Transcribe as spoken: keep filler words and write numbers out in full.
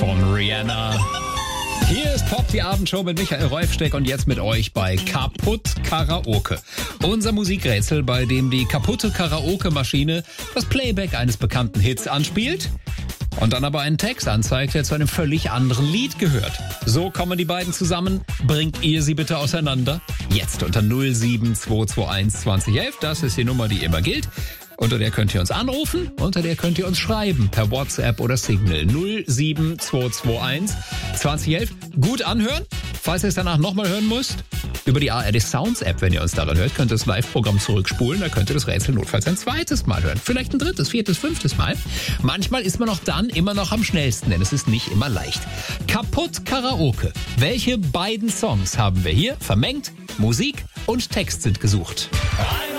von Rihanna. Hier ist Pop, die Abendshow mit Michael Rolfsteck und jetzt mit euch bei Kaputt Karaoke. Unser Musikrätsel, bei dem die kaputte Karaoke-Maschine das Playback eines bekannten Hits anspielt und dann aber einen Text anzeigt, der zu einem völlig anderen Lied gehört. So kommen die beiden zusammen. Bringt ihr sie bitte auseinander? Jetzt unter null sieben zwei zwei eins zwanzig elf. Das ist die Nummer, die immer gilt. Unter der könnt ihr uns anrufen, unter der könnt ihr uns schreiben per WhatsApp oder Signal null sieben zwei zwei eins zwanzig elf. Gut anhören, falls ihr es danach nochmal hören müsst. Über die A R D Sounds App, wenn ihr uns daran hört, könnt ihr das Live-Programm zurückspulen. Da könnt ihr das Rätsel notfalls ein zweites Mal hören. Vielleicht ein drittes, viertes, fünftes Mal. Manchmal ist man auch dann immer noch am schnellsten, denn es ist nicht immer leicht. Kaputt Karaoke. Welche beiden Songs haben wir hier? Vermengt, Musik und Text sind gesucht.